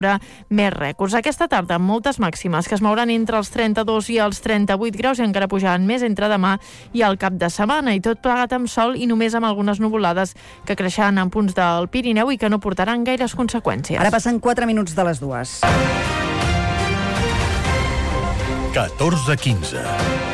més rècords. Aquesta tarda, amb moltes màximes que es mouran entre els 32 i els 38 graus i encara pujaran més entre demà i el cap de setmana, i tot plegat amb sol i només amb algunes nuvolades que creixeran en punts del Pirineu i que no portaran gaires conseqüències. Ara passen 4 minuts de les 2. 14:15.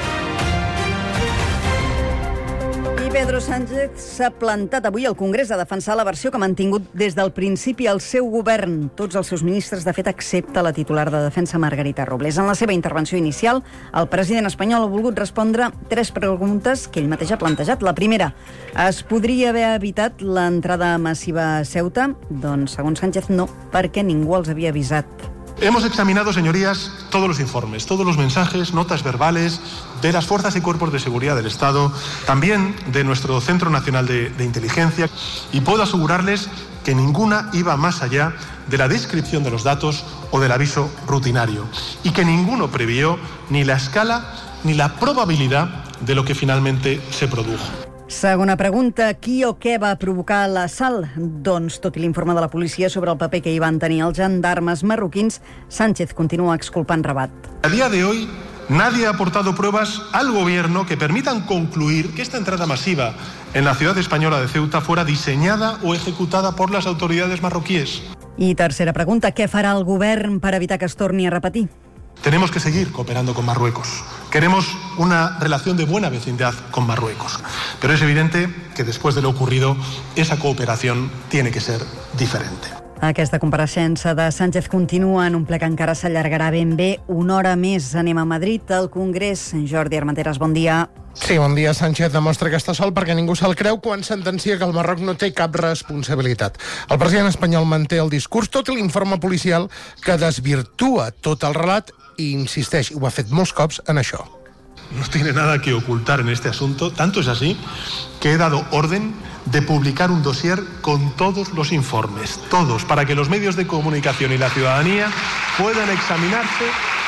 I Pedro Sánchez s'ha plantat avui al Congrés a defensar la versió que ha mantingut des del principi el seu govern. Tots els seus ministres, de fet, excepte la titular de Defensa, Margarita Robles. En la seva intervenció inicial, el president espanyol ha volgut respondre 3 preguntes que ell mateix ha plantejat. La primera, es podria haver evitat l'entrada massiva a Ceuta? Doncs, segons Sánchez, no, perquè ningú els havia avisat. Hemos examinado, señorías, todos los informes, todos los mensajes, notas verbales de las fuerzas y cuerpos de seguridad del Estado, también de nuestro Centro Nacional de Inteligencia, y puedo asegurarles que ninguna iba más allá de la descripción de los datos o del aviso rutinario, y que ninguno previó ni la escala ni la probabilidad de lo que finalmente se produjo. Segona pregunta, qui o què va provocar l'assalt? Doncs, tot i l'informe de la policia sobre el paper que hi van tenir els gendarmes marroquins, Sánchez continua exculpant Rabat. A día de hoy, nadie ha aportado pruebas al gobierno que permitan concluir que esta entrada masiva en la ciudad española de Ceuta fuera diseñada o ejecutada por las autoridades marroquíes. I tercera pregunta, què farà el govern per evitar que es torni a repetir? Tenemos que seguir cooperando con Marruecos. Queremos una relación de buena vecindad con Marruecos. Pero es evidente que después de lo ocurrido, esa cooperación tiene que ser diferente. Aquesta compareixença de Sánchez continua en un ple que encara s'allargarà ben bé una hora més. Anem a Madrid, al Congrés. Jordi Armenteres, bon dia. Sí, bon dia. Sánchez demostra que està sol perquè ningú se'l creu quan sentencia que el Marroc no té cap responsabilitat. El president espanyol manté el discurs, tot i l'informe policial que desvirtua tot el relat i insisteix, i ho ha fet molts cops, en això. No tiene nada que ocultar en este asunto. Tanto es así que he dado orden de publicar un dossier con todos los informes, todos, para que los medios de comunicación y la ciudadanía puedan examinarse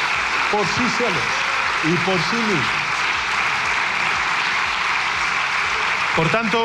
por sí solos y por sí mismos. Por tanto,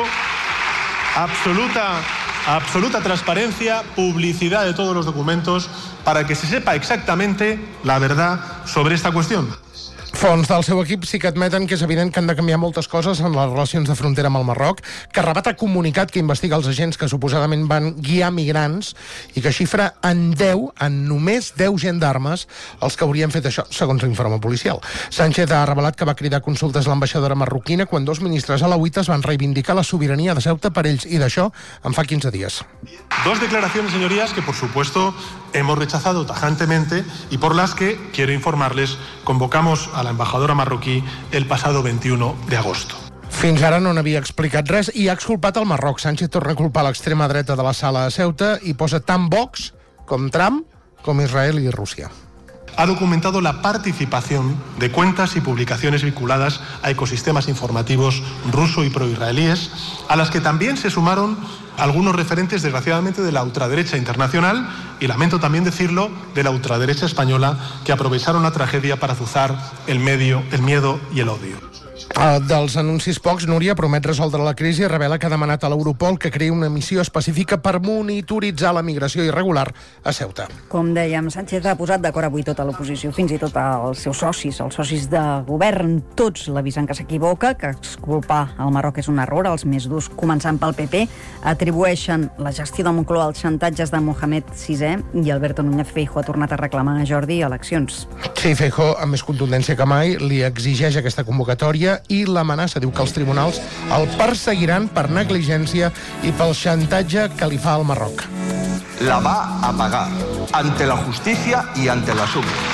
absoluta transparencia, publicidad de todos los documentos para que se sepa exactamente la verdad sobre esta cuestión. Fons del seu equip sí que admeten que és evident que han de canviar moltes coses en les relacions de frontera amb el Marroc, que Rabat ha comunicat que investiga els agents que suposadament van guiar migrants i que xifra en 10, en només 10 gendarmes, els que haurien fet això, segons l'informe policial. Sánchez ha revelat que va cridar consultes a l'ambaixadora marroquina quan 2 ministres alauites van reivindicar la sobirania de Ceuta per ells, i d'això en fa 15 dies. 2 declaraciones, señorías, que por supuesto hemos rechazado tajantemente y por las que, quiero informarles, convocamos a la embajadora marroquí el pasado 21 de agosto. Fins ara no n'havia explicat res i ha exculpat el Marroc. Sánchez torna a culpar l'extrema dreta de la sala a Ceuta i posa tant Vox com Trump com Israel i Rússia. Ha documentado la participación de cuentas y publicaciones vinculadas a ecosistemas informativos ruso y proisraelíes, a las que también se sumaron algunos referentes, desgraciadamente, de la ultraderecha internacional y, lamento también decirlo, de la ultraderecha española, que aprovecharon la tragedia para azuzar el miedo y el odio. Dels anuncis pocs, Núria promet resoldre la crisi i revela que ha demanat a l'Europol que creï una missió específica per monitoritzar la migració irregular a Ceuta. Com dèiem, Sánchez ha posat d'acord avui tota l'oposició, fins i tot els seus socis, els socis de govern, tots l'avisen que s'equivoca, que exculpar el Marroc és un error. Els més durs, començant pel PP, atribueixen la gestió de Moncloa als xantatges de Mohamed VI i Alberto Núñez Feijóo ha tornat a reclamar a Jordi eleccions. Sí, Feijóo, amb més contundència que mai, li exigeix aquesta convocatòria i l'amenaça, diu que els tribunals el perseguiran per negligència i pel xantatge que li fa al Marroc. La va a pagar ante la justicia y ante la súplica.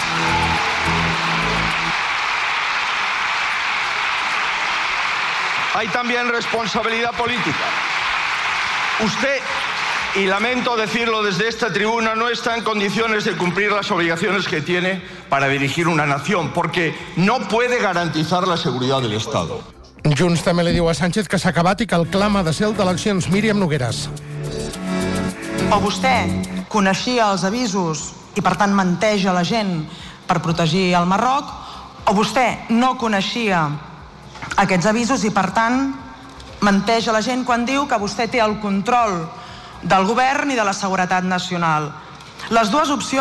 Hay también responsabilidad política. Usted, y lamento decirlo desde esta tribuna, no está en condiciones de cumplir las obligaciones que tiene para dirigir una nación, porque no puede garantizar la seguridad del Estado. Junts també li diu a Sánchez que s'ha acabat i que el clam ha de ser el d'eleccions. Míriam Nogueras. O vostè coneixia els avisos i, per tant, menteix a la gent per protegir el Marroc, o vostè no coneixia aquests avisos i, per tant, menteix a la gent quan diu que vostè té el control del govern i de la seguretat nacional. Les dues opcions